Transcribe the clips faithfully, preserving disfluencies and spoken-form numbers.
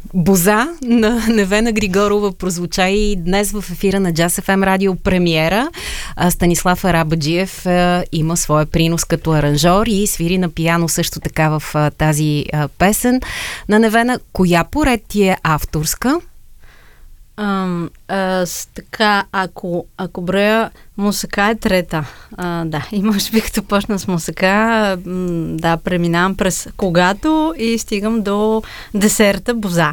Боза на Невена Григорова прозвуча и днес в ефира на Джаз Еф Ем радио премиера. Станислав Арабаджиев има своя принос като аранжор и свири на пиано също така в тази песен на Невена. Коя поред ти е авторска? Ам, а, с, така, ако, ако броя мусака е трета. А, да, и може би като почна с мусака, м, да, преминавам през когато и стигам до десерта Боза.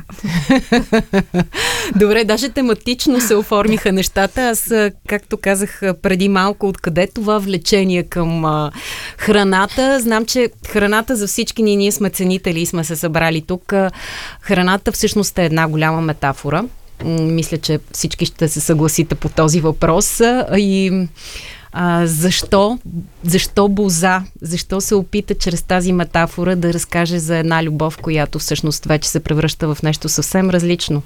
Добре, даже тематично се оформиха нещата. Аз, както казах преди малко, откъде това влечение към а, храната. Знам, че храната за всички ние, ние сме ценители и сме се събрали тук. Храната всъщност е една голяма метафора. Мисля, че всички ще се съгласите по този въпрос. И а, защо? Защо Боза? Защо се опита чрез тази метафора да разкаже за една любов, която всъщност вече се превръща в нещо съвсем различно?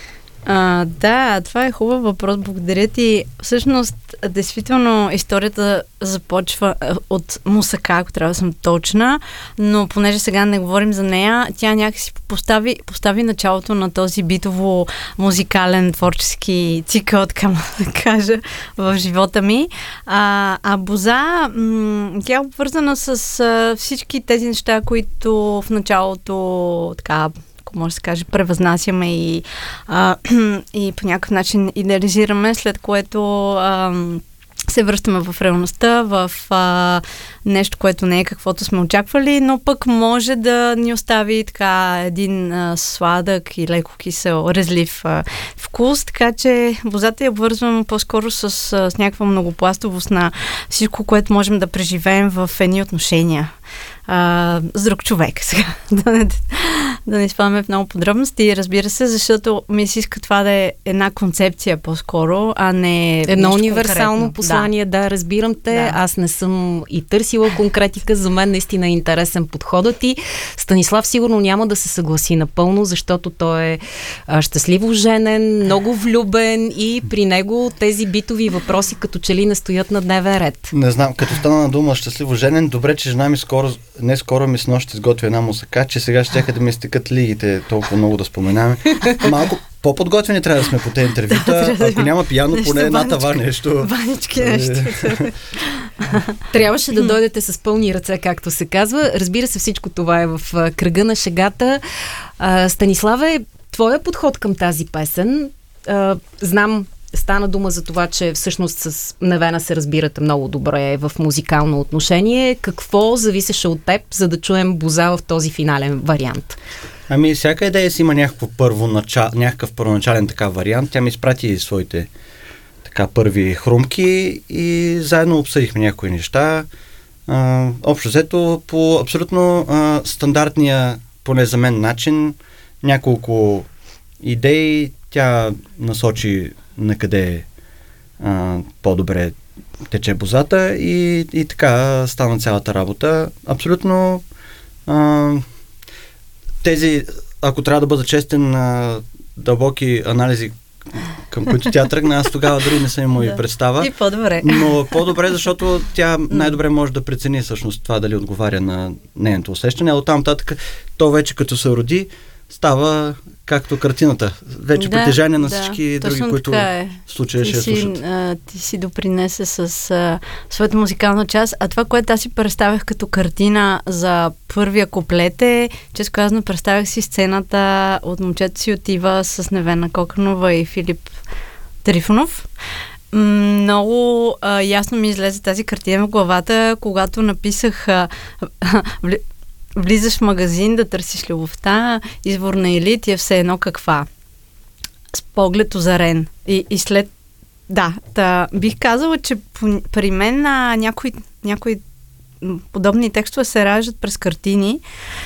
А, да, това е хубав въпрос. Благодаря ти. Всъщност, действително, историята започва от мусака, ако трябва да съм точна, но понеже сега не говорим за нея, тя някакси постави, постави началото на този битово-музикален творчески цикъл, така да кажа, в живота ми. А, а Боза, м- тя е обвързана с а, всички тези неща, които в началото така ако може да се каже, превъзнасяме и, а, и по някакъв начин идеализираме, след което а, се връщаме в реалността, в а, нещо, което не е каквото сме очаквали, но пък може да ни остави така един а, сладък и леко кисел, резлив а, вкус, така че Бозата я обвързвам по-скоро с, с някаква многопластовост на всичко, което можем да преживеем в едни отношения. Uh, с друг човек сега. да, не, да не изпадаме в много подробности, разбира се, защото ми се иска това да е една концепция по-скоро, а не едно универсално конкретно послание. Да. да, разбирам те. Да. Аз не съм и търсила конкретика. За мен наистина е интересен подходът ти. Станислав сигурно няма да се съгласи напълно, защото той е а, щастливо женен, много влюбен и при него тези битови въпроси като че ли не стоят на дневен ред. Не знам, като стана на дума щастливо женен, добре, че жена ми скоро не скоро ми с нощ изготви една мусака, че сега ще да ми стекат лигите толкова много да споменаваме. Малко по-подготвени трябва да сме по тези интервюта. Ако няма пияно, поне една тава нещо. Банички нещо. Трябваше да дойдете с пълни ръце, както се казва. Разбира се, всичко това е в кръга на шегата. Станиславе, твоя подход към тази песен, знам, стана дума за това, че всъщност с Невена се разбирате много добре в музикално отношение. Какво зависеше от теб, за да чуем Боза в този финален вариант? Ами, всяка идея си има някакво първоначал, някакъв първоначален така вариант. Тя ми изпрати своите така първи хрумки и заедно обсъдихме някои неща. А, общо взето по абсолютно а, стандартния, поне за мен, начин. Няколко идеи тя насочи на къде а, по-добре тече Бозата и, и така стана цялата работа. Абсолютно а, тези, ако трябва да бъда честен, а, дълбоки анализи, към които тя тръгна, аз тогава дори не съм имал и представа. И по-добре. Но по-добре, защото тя най-добре може да прецени всъщност това дали отговаря на нейното усещане. А оттам татък, то вече като се роди, става както картината. Вече да, притежание на да, всички други, които е. в случая ти ще си, слушат. а, ти си допринесе с а, своята музикална част, а това, което аз си представях като картина за първия куплет е, често казано, представях си сцената от Момчето си отива с Невена Коканова и Филип Трифонов. Много а, ясно ми излезе тази картина в главата, когато написах а, влизаш в магазин да търсиш любовта, извор на елит и е все едно каква. С поглед озарен. И, и след... Да, та, бих казала, че при мен на някои, някои подобни текстове се раждат през картини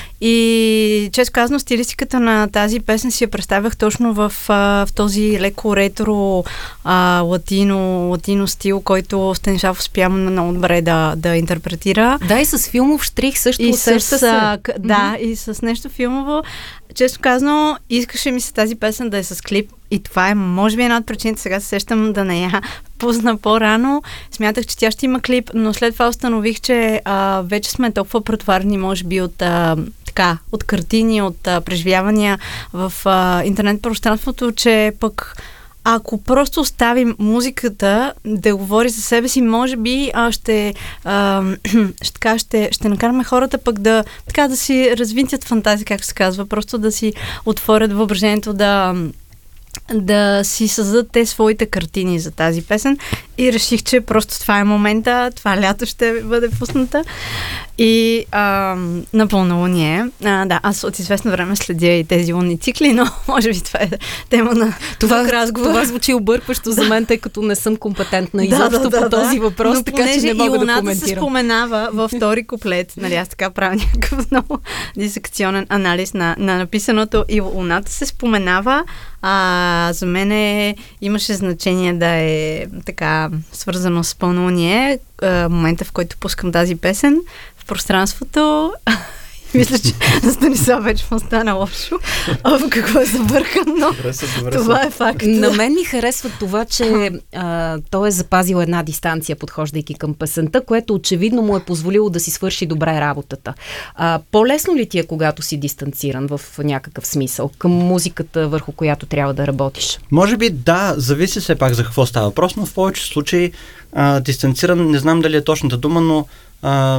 и често казано стилистиката на тази песен си я представях точно в, в този леко ретро а, латино, латино стил, който Станислав успя много добре да, да интерпретира. Да, и с филмов штрих също и с, се. а, к, да, mm-hmm. и с нещо филмово. Често казано, искаше ми се тази песен да е с клип и това е, може би, една от причините, сега се сещам да не я пусна по-рано. Смятах, че тя ще има клип, но след това установих, че а, вече сме толкова претоварни, може би, от а, така, от картини, от а, преживявания в а, интернет пространството, че пък ако просто оставим музиката да говори за себе си, може би а, ще, а, ще, така, ще, ще накараме хората пък да, така, да си развинтят фантазия, както се казва, просто да си отворят въображението, да, да си създадат те своите картини за тази песен и реших, че просто това е момента, това лято ще бъде пусната и а, на пълнолуние. А, да, аз от известно време следя и тези лунни цикли, но може би това е тема на това, друг разговор. Това звучи объркващо за мен, тъй като не съм компетентна изобщо да, да, по да, този да. въпрос, но така че не мога да коментирам. Но се споменава във втори куплет, нали, аз така правя някакъв много дисекционен анализ на, на написаното и луната се споменава. А, за мен е, имаше значение да е така свързано с пълнолуние, момента, в който пускам тази песен в пространството. Мисля, че на Станислав вече му стана лошо. О, какво е забъркан, но това е факт. На мен ми харесва това, че а, той е запазил една дистанция, подхождайки към песента, което очевидно му е позволило да си свърши добре работата. А, по-лесно ли ти е, когато си дистанциран в някакъв смисъл към музиката, върху която трябва да работиш? Може би да, зависи все пак за какво става въпрос, но в повече случаи а, дистанциран, не знам дали е точната дума, но а,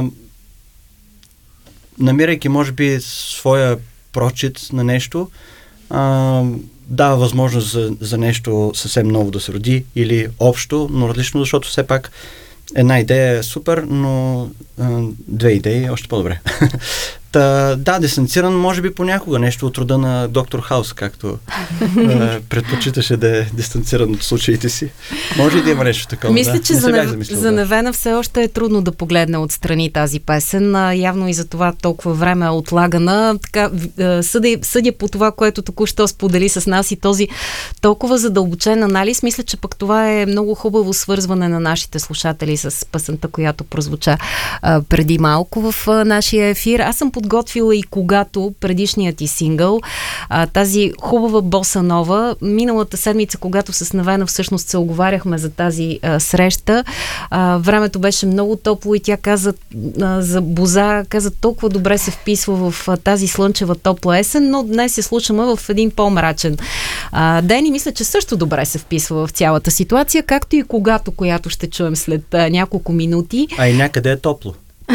намирайки, може би, своя прочит на нещо, а, дава възможност за, за нещо съвсем ново да се роди или общо, но различно, защото все пак една идея е супер, но а, две идеи още по-добре. Та, да, дистанциран може би понякога, нещо от рода на Доктор Хаус, както а, предпочиташе да е дистанциран от случаите си. Може и да има нещо такова. Мисля, да. че за, нав... за Невена все още е трудно да погледне отстрани тази песен. А, явно и за това толкова време е отлагана. Така, съдя, съдя по това, което току-що сподели с нас и този толкова задълбочен анализ. Мисля, че пък това е много хубаво свързване на нашите слушатели с песента, която прозвуча а, преди малко в а, нашия ефир. Аз съм подготвила и когато предишният ти сингъл, а, тази хубава боса нова, миналата седмица, когато с Невена всъщност се оговаряхме за тази а, среща, а, времето беше много топло и тя каза а, за боза, каза толкова добре се вписва в а, тази слънчева топла есен, но днес се слушаме в един по-мрачен а, ден и мисля, че също добре се вписва в цялата ситуация, както и когато, която ще чуем след а, няколко минути. А и някъде е топло.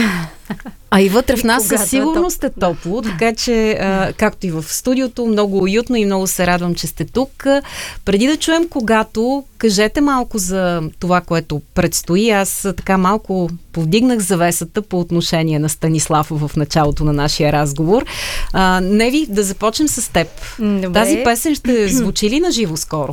А и вътре в нас със сигурност е топло, така че, а, както и в студиото, много уютно и много се радвам, че сте тук. Преди да чуем когато, кажете малко за това, което предстои. Аз така малко повдигнах завесата по отношение на Станислав в началото на нашия разговор. А, Неви, да започнем с теб. Добре. Тази песен ще звучи ли на живо скоро?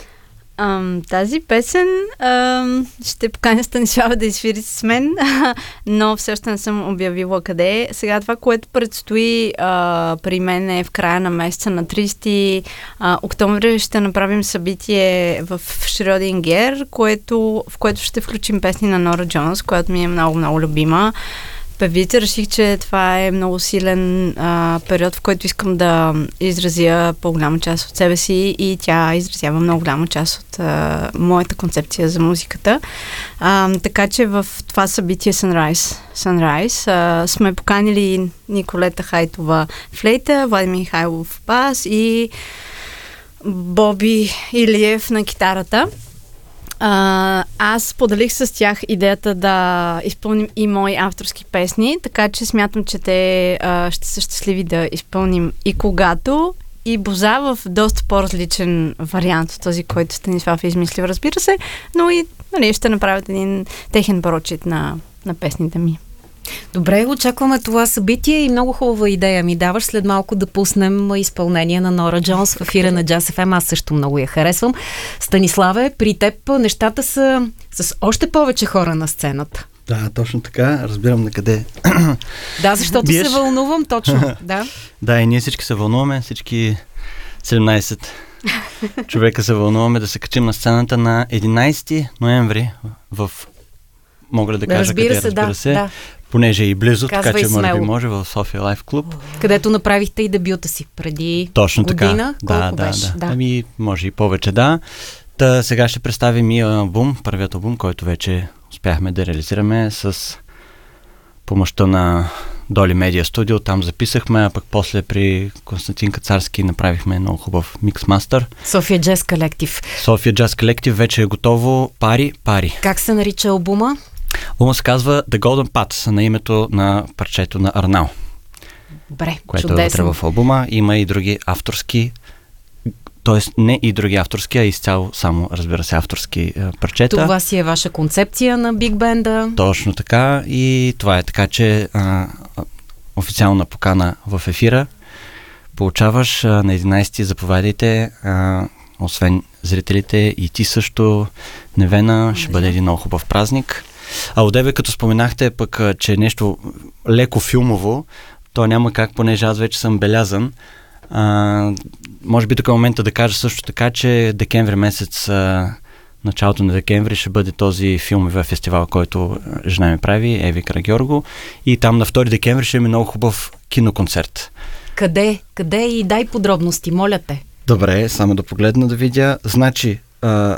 Ам, тази песен ам, ще поканя Станислава да изсвири с мен, но все още не съм обявила къде. Сега това, което предстои а, при мен е в края на месеца на тридесети октомври ще направим събитие в Шрёдингер, което, в което ще включим песни на Нора Джонс, която ми е много-много любима певица. Реших, че това е много силен а, период, в който искам да изразя по-голяма част от себе си и тя изразява много голяма част от а, моята концепция за музиката. А, така че в това събитие Sunrise, Sunrise а, сме поканили Николета Хайтова флейта, Владимир Михайлов бас и Боби Илиев на китарата. Uh, аз поделих с тях идеята да изпълним и мои авторски песни, така че смятам, че те uh, ще са щастливи да изпълним и когато, и боза в доста по-различен вариант от този, който Станислав е измислил, разбира се, но и нали, ще направят един техен прочит на, на песните ми. Добре, очакваме това събитие и много хубава идея ми даваш след малко да пуснем изпълнение на Нора Джонс в ефира на Джаз еф ем. Аз също много я харесвам. Станиславе, при теб нещата са с още повече хора на сцената. Да, точно така. Разбирам на къде. Да, защото Биеш. се вълнувам точно. Да. Да, и ние всички се вълнуваме, всички седемнайсет човека се вълнуваме да се качим на сцената на единайсети ноември в, мога ли да кажа разбира къде, се, разбира да, се, да. понеже е и близо, Казвай така че може би смело. може в София Лайф Клуб. Където направихте и дебюта си преди точно година. Така. Колко да, беше? Да, да. Ами, може и повече, да. Та сега ще представим и албум, първият албум, който вече успяхме да реализираме с помощта на Доли Медиа Студио, там записахме, а пък после при Константин Кацарски направихме много хубав микс-мастър. София Джаз Колектив. София Джаз Колектив вече е готово. Пари, пари. Как се нарича албума? Албумът се казва The Golden Path, на името на парчето на Арнал. Добре, което чудесно. е вътре в албума. Има и други авторски, т.е. не и други авторски, а изцяло само, разбира се, авторски а, парчета. Това си е ваша концепция на Биг Бенда. Точно така, и това е така, че а, официална покана в ефира получаваш а, на единайсети, заповядайте, а, освен зрителите и ти също, Невена, ще бъде един много хубав празник. А от тебе, като споменахте пък, че нещо леко филмово, то няма как, понеже аз вече съм белязан. А, може би тук е момента да кажа също така, че декември месец, а, началото на декември ще бъде този филмовия фестивал, който жена ми прави, Еви Карагьорго, и там на втори декември ще има много хубав киноконцерт. Къде? Къде и дай подробности, моля те. Добре, само да погледна да видя. Значи, а,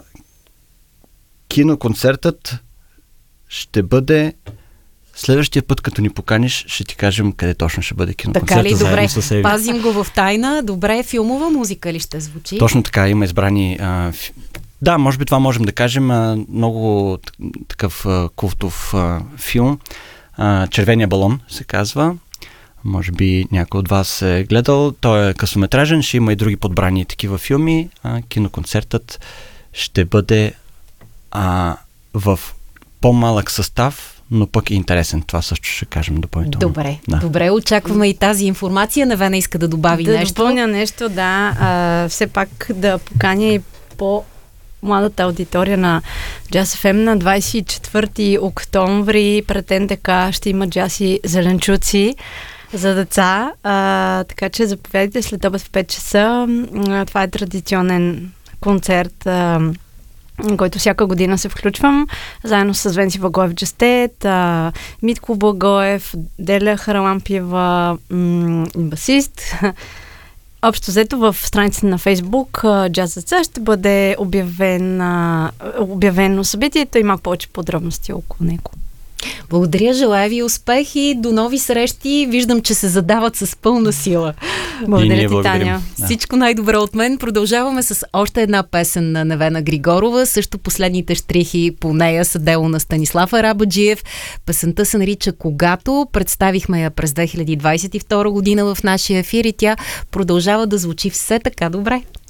киноконцертът ще бъде следващия път, като ни поканиш, ще ти кажем къде точно ще бъде киноконцерта. Така ли? Добре, с Еви. Пазим го в тайна. Добре, филмова музика ли ще звучи? Точно така, има избрани... А, фи... Да, може би това можем да кажем. А, много такъв а, култов а, филм. А, Червения балон се казва. Може би някой от вас е гледал. Той е късометражен, ще има и други подбрани такива филми. А, киноконцертът ще бъде а, в по-малък състав, но пък е интересен. Това също ще кажем допълнително. Добре, да. добре, очакваме и тази информация. Невена иска да добави да нещо. Да допълня нещо, да. А, все пак да поканя и по младата аудитория на Jazz еф ем на двайсет и четвърти октомври пред ен де ка ще има джаз и зеленчуци за деца. А, така че заповядайте след обед в пет часа. А, това е традиционен концерт, а, който всяка година се включвам, заедно с Венци Благоев Джестет, Митко Благоев, Деля Харалампиева м- басист. Общо взето в страницата на Фейсбук Джаз за деца ще бъде обявен, обявено събитието и малко повече подробности около него. Благодаря, желая ви успех и до нови срещи. Виждам, че се задават с пълна сила. Благодаря ти, Таня. Да. Всичко най-добро от мен. Продължаваме с още една песен на Невена Григорова. Също последните щрихи по нея са дело на Станислав Арабаджиев. Песента се нарича "Когато". Представихме я през две хиляди двайсет и втора година в нашия ефир и тя продължава да звучи все така добре.